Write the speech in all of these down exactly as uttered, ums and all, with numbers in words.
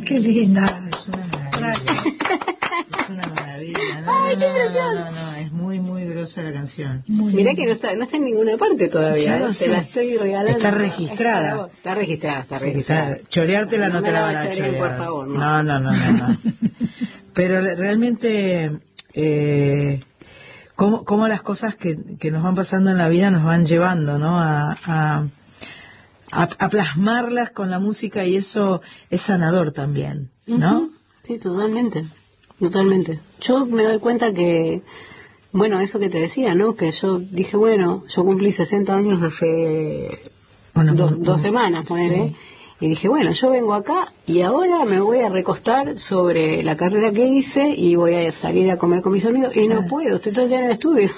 Qué linda. Es una maravilla. Es una maravilla. No, Ay, no, qué no, emoción. no, no, no, es muy, muy grosa la canción. Muy Mirá linda. que no está, no está en ninguna parte todavía. Ya ¿eh? lo Te sé. la estoy regalando. Está registrada. Está registrada, está Sí, registrada. o sea, choreártela no, No te me la la van a choreen, chorear. por favor, no. No, no, no, no, no. Pero le- realmente, eh, cómo, cómo las cosas que, que nos van pasando en la vida nos van llevando, ¿no? A, a, a, a plasmarlas con la música, y eso es sanador también, ¿no? Ujú. Sí, totalmente, totalmente. Yo me doy cuenta que, bueno, eso que te decía, ¿no? Que yo dije, bueno, yo cumplí sesenta años hace Bueno, do- un- dos un- semanas, ponele. sí. Y dije, bueno, yo vengo acá y ahora me voy a recostar sobre la carrera que hice y voy a salir a comer con mis amigos. Y no puedo, estoy todo el día en el estudio.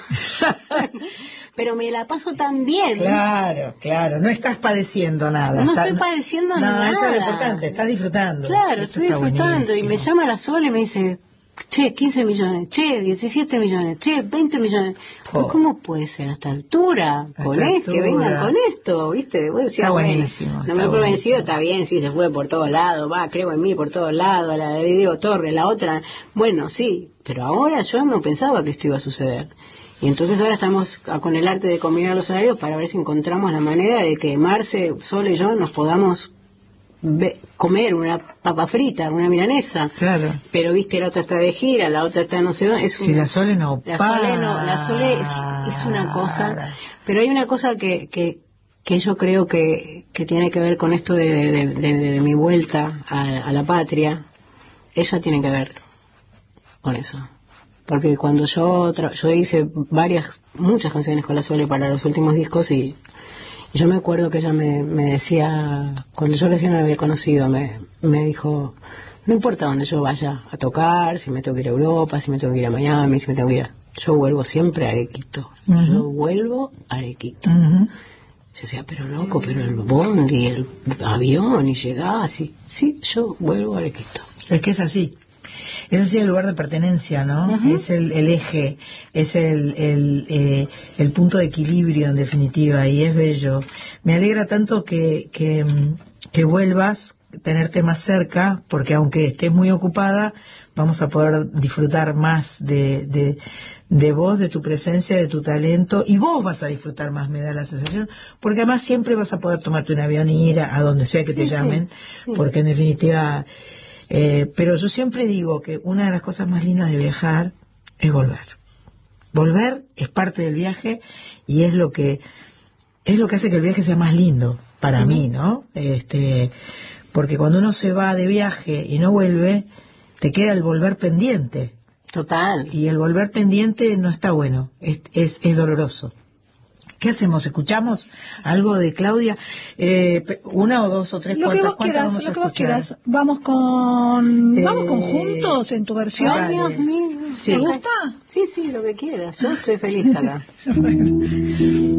Pero me la paso tan bien. Claro, claro, no estás padeciendo nada. No Está- estoy padeciendo no, nada. eso es lo importante, estás disfrutando. Claro, Eso estoy está disfrutando. Y me buenísimo. llama la Sol y me dice, che, quince millones, che, diecisiete millones, che, veinte millones. Oh. ¿Cómo puede ser a esta altura? A Con esta esto, que vengan altura. con esto, ¿viste? Vos decías, Está bueno, buenísimo, no está me he buenísimo. convencido, está bien, sí, se fue por todos lados, va, creo en mí por todos lados, la de Diego Torres, la otra. Bueno, sí, pero ahora yo no pensaba que esto iba a suceder. Y entonces ahora estamos a- con el arte de combinar los horarios para ver si encontramos la manera de que Marce, Sol y yo nos podamos ve- comer una papa frita, una milanesa. Claro. Pero viste, la otra está de gira, la otra está no sé dónde. Es Si un- la Sole no la Sole no, la Sole es, es una cosa. Pero hay una cosa que, que, que yo creo que, que tiene que ver con esto de, de, de- de- de mi vuelta a, a la patria. Ella tiene que ver con eso. Porque cuando yo tra- yo hice varias, muchas canciones con la Sole para los últimos discos y, y yo me acuerdo que ella me, me decía, cuando yo recién la había conocido, me, me dijo, no importa dónde yo vaya a tocar, si me tengo que ir a Europa, si me tengo que ir a Miami, si me tengo que ir a... Yo vuelvo siempre a Arequito. Ujú. Yo vuelvo a Arequito. Ujú. Yo decía, pero loco, pero el bondi, el avión y llegás así. Sí, yo vuelvo a Arequito. Es que es así. Es así el lugar de pertenencia, ¿no? Ujú. Es el, el eje, es el, el, eh, el punto de equilibrio, en definitiva, y es bello. Me alegra tanto que, que, mm, que vuelvas, tenerte más cerca, porque aunque estés muy ocupada, vamos a poder disfrutar más de, de, de vos, de tu presencia, de tu talento, y vos vas a disfrutar más, me da la sensación, porque además siempre vas a poder tomarte un avión y ir a, a donde sea que te Sí, sí, llamen, sí. porque en definitiva... Eh, pero yo siempre digo que una de las cosas más lindas de viajar es volver. Volver es parte del viaje y es lo que es lo que hace que el viaje sea más lindo para mí, ¿no? Este, porque cuando uno se va de viaje y no vuelve, te queda el volver pendiente. Total. Y el volver pendiente no está bueno, es, es, es doloroso. ¿Qué hacemos? ¿Escuchamos algo de Claudia? Eh, pe- ¿Una o dos o tres? Lo que ¿Cuántas, vos cuántas quieras, vamos a lo que vos escuchar? quieras. Vamos con, Eh, vamos con Juntos en tu versión. dale. Dios mío. Sí. ¿Te gusta? Sí, sí, lo que quieras. Yo estoy feliz acá.